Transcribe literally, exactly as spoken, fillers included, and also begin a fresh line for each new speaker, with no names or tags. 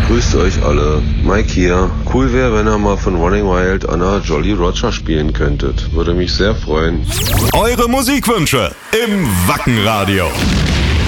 Grüßt euch alle. Mike hier. Cool wäre, wenn ihr mal von Running Wild Anna Jolly Roger spielen könntet. Würde mich sehr freuen.
Eure Musikwünsche im Wackenradio.